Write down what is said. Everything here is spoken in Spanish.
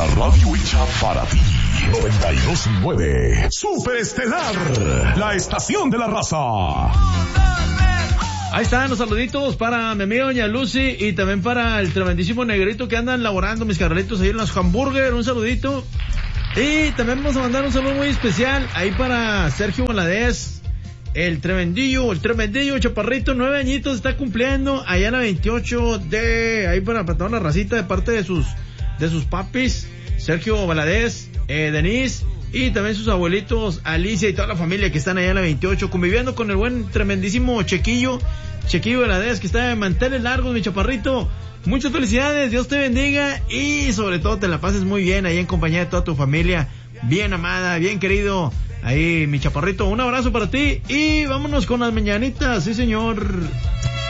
La radio hecha para ti. 92.9 Super Estelar, la estación de la raza. Ahí están los saluditos para mi amiga doña Lucy y también para el tremendísimo negrito que andan laborando, mis carnalitos ahí en los hamburger, un saludito. Y también vamos a mandar un saludo muy especial ahí para Sergio Valadez, el tremendillo chaparrito, 9 añitos está cumpliendo allá en la 28 de, ahí para toda la racita de parte de sus papis, Sergio Valadez, Denise, y también sus abuelitos, Alicia y toda la familia que están allá en la 28, conviviendo con el buen tremendísimo Chequillo Valadez, que está de manteles largos, mi chaparrito. Muchas felicidades, Dios te bendiga y sobre todo te la pases muy bien ahí en compañía de toda tu familia, bien amada, bien querido. Ahí, mi chaparrito, un abrazo para ti y vámonos con las mañanitas, sí señor.